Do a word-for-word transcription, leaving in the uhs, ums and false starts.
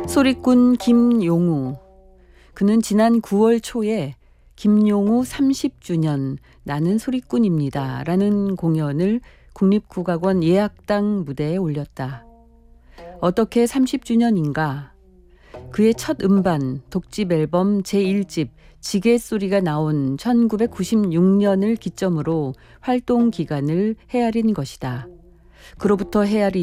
소리꾼 김용우. 그는 지난 구월 초에 김용우 삼십 주년 나는 소리꾼입니다 라는 공연을 국립국악원 예약당 무대에 올렸다. 어떻게 삼십 주년인가? 그의 첫 음반, 독집 앨범 제일 집 지게소리가 나온 천구백구십육 년을 기점으로 활동 기간을 헤아린 것이다. 그로부터 헤아린